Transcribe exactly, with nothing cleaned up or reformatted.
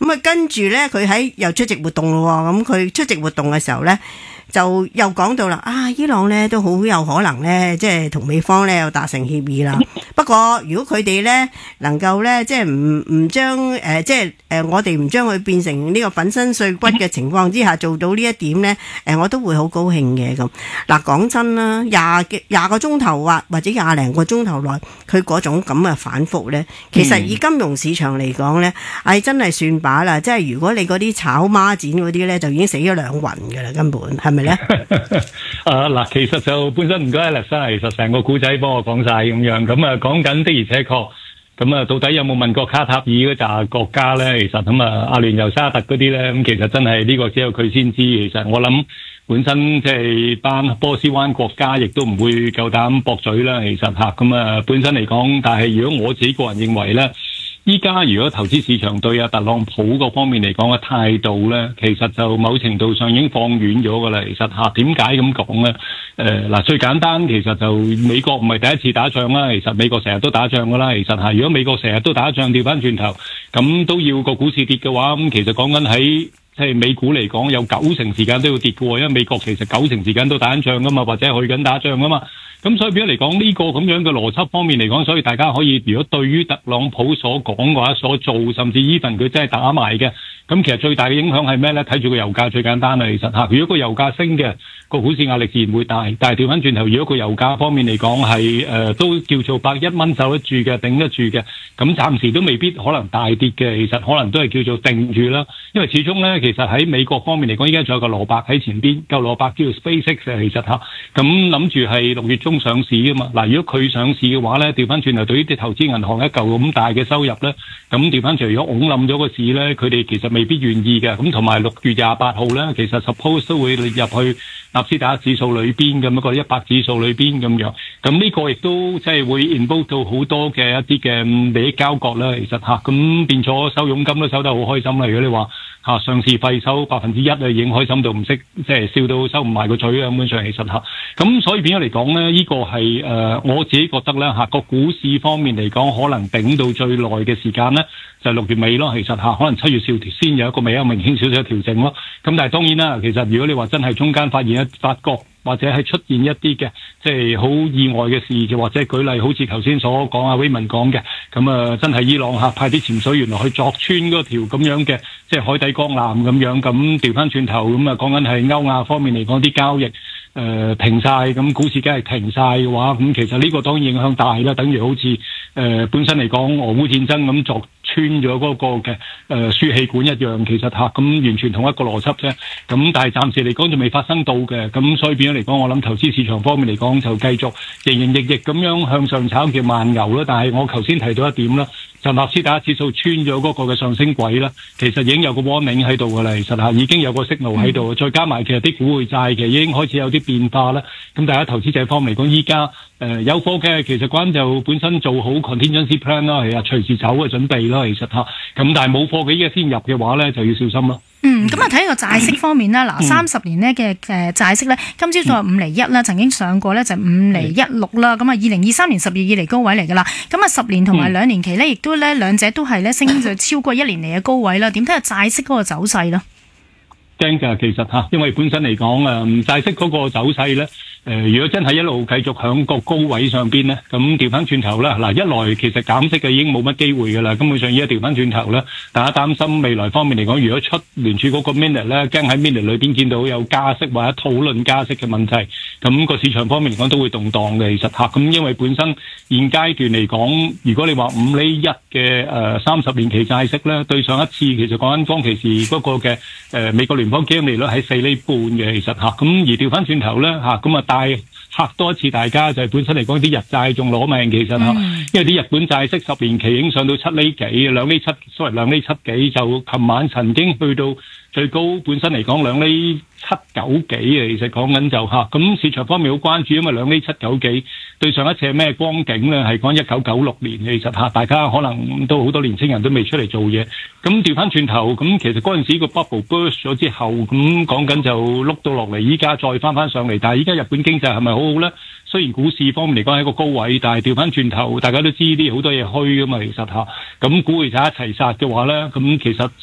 咁啊跟住咧佢喺又出席活動咯，咁佢出席活動嘅時候咧。就又講到啦，啊，伊朗咧都好有可能咧，即係同美方咧有達成協議啦。不過如果佢哋咧能夠咧，即係唔唔將誒，即係誒、呃，我哋唔將佢變成呢個粉身碎骨嘅情況之下，做到呢一點咧，誒、呃，我都會好高興嘅咁。嗱，講真啦，廿幾廿個鐘頭或或者廿零個鐘頭內，佢嗰種咁嘅反覆咧，其實以金融市場嚟講咧，唉、哎，真係算把啦。即係如果你嗰啲炒孖展嗰啲咧，就已經死咗兩暈㗎啦，根本係咪咧？ 啊嗱，其實就本身唔該 Alex 其實成個古仔幫我講晒咁樣，咁啊講緊的而且確，咁啊到底有冇問過卡塔爾嗰扎國家咧？其實咁啊，阿聯酋沙特嗰啲咧，咁其實真係呢個只有佢先知。其實我諗本身即係班波斯灣國家，亦都唔會夠膽駁嘴啦。其實吓，咁啊本身嚟講，但係如果我自己個人認為咧。依家如果投資市場對阿特朗普嗰方面嚟講嘅態度咧，其實就某程度上已經放軟咗噶啦。其實嚇點解咁講咧？誒嗱、呃，最簡單其實就美國唔係第一次打仗啦。其實美國成日都打仗噶啦。其實嚇，如果美國成日都打仗，調翻轉頭咁都要個股市跌嘅話，咁其實講緊喺即係美股嚟講，有九成時間都要跌嘅喎，因為美國其實九成時間都打緊仗噶嘛，或者去緊打仗噶嘛。咁所以變咗嚟講呢個咁樣嘅邏輯方面嚟講，所以大家可以如果對於特朗普所講嘅話、所做，甚至 even 佢真係打埋嘅，咁其實最大嘅影響係咩咧？睇住個油價最簡單啦，其實嚇。如果個油價升嘅，個股市壓力自然會大。但係調翻轉頭，如果個油價方面嚟講係誒都叫做百一蚊受得住嘅、頂得住嘅，咁暫時都未必可能大跌嘅。其實可能都係叫做定住啦。因為始終咧，其實喺美國方面嚟講，依家仲有個蘿蔔喺前邊，個蘿蔔叫做 SpaceX 嘅，其實嚇。咁諗住係六月中上市㗎嘛。嗱，如果佢上市嘅話咧，調翻轉頭對於啲投資銀行一嚿咁大嘅收入咧，咁調翻轉如果拱冧咗個市咧，佢哋其實未必願意嘅。咁同埋六月廿八號咧，其實 suppose 都會入去納斯達克指數裏邊咁一個一百指數裏邊咁樣。咁呢個亦都即係會 involve 到好多嘅一啲嘅利益交割啦。其實嚇，咁變咗收佣金都收得好開心啦。如果你話嚇上市費收百分之一啊，已經開心到唔識，即係笑到收唔埋個嘴啊！根本上其實嚇，咁所以變咗嚟講咧，呢個係誒我自己覺得咧嚇，個股市方面嚟講，可能頂到最耐嘅時間咧，就係六月尾咯。其實嚇，可能七月少先有一個比較明顯少少嘅調整咯。咁但係當然啦，其實如果你話真係中間發現一發覺，或者係出現一啲嘅即係好意外嘅事，就或者舉例好似頭先所講阿 Raymond 講嘅，咁啊真係伊朗嚇派啲潛水員落去鑿穿嗰條咁樣嘅即係海底光纜咁樣，咁調翻轉頭咁啊講緊係歐亞方面嚟講啲交易誒、呃、停晒，咁股市梗係停晒嘅話，咁其實呢個當然影響大啦，等於好似誒、呃、本身嚟講俄烏戰爭咁鑿穿咗嗰個嘅誒輸氣管一樣，其實嚇咁完全同一個邏輯啫。咁但係暫時嚟講就未發生到嘅，咁所以變咗嚟講，我諗投資市場方面嚟講就繼續營營役役咁樣向上炒叫慢牛啦。但係我頭先提到一點啦，就納斯達克指數穿咗嗰個嘅上升軌啦，其實已經有個 warning 喺度㗎啦，其實嚇已經有個 signal 喺度，再加埋其實啲股匯債嘅已經開始有啲變化啦。咁大家投資者方面嚟講，依家誒有貨嘅，其實關就本身做好 contingency plan 啦，係啊，隨時走嘅準備啦，其實嚇。咁但係冇貨嘅依家先入嘅話咧，就要小心咯。 嗯，咁啊睇個債息方面啦，嗱三十年呢嘅誒債息咧，今朝仲有五厘一啦，曾經上過咧就五厘一六啦，咁啊二零二三年十月以嚟高位嚟噶啦，咁啊十年同埋兩年期咧，亦都咧兩者都係咧升咗超過一年嚟嘅高位啦。點睇下債息嗰個走勢咧？ 驚㗎，其實嚇，因為本身嚟講誒債息嗰個走勢咧。誒、呃，如果真係一路繼續響個高位上邊咧，咁調翻轉頭啦。嗱，一來其實減息嘅已經冇乜機會㗎啦，根本上而家調翻轉頭啦。大家擔心未來方面嚟講，如果出聯儲嗰個 minute 咧，驚喺 minute 裏邊見到有加息或者討論加息嘅問題，咁個市場方面嚟講都會動盪嘅。其實嚇，咁因為本身現階段嚟講，如果你話五厘一嘅誒三十年期債息咧，對上一次其實講緊當其時嗰個嘅誒、呃、美國聯邦基金利率喺四厘半嘅，其實嚇，咁而調翻轉頭咧嚇，咁啊大嚇多一次大家就係本身嚟講啲日債仲攞命，其實嚇，嗯、因為啲日本債息十年期已經上到七厘幾，兩厘七，sorry 兩厘七幾，就琴晚曾經去到最高，本身嚟講兩厘七九幾嘅，其實講緊就嚇，咁市場方面好關注，因為兩厘七九幾對上一次係咩光景咧？係講一九九六年，其實嚇大家可能都好多年青人都未出嚟做嘢，咁調翻轉頭，咁其實嗰陣時個 bubble burst 咗之後，咁講緊就碌到落嚟，依家再翻翻上嚟，但係依家日本經濟係咪好好咧？雖然股市方面嚟講係一個高位，但係調翻轉頭，大家都知啲好多嘢虛噶嘛，其實嚇，咁股匯債一齊殺嘅話咧，咁其實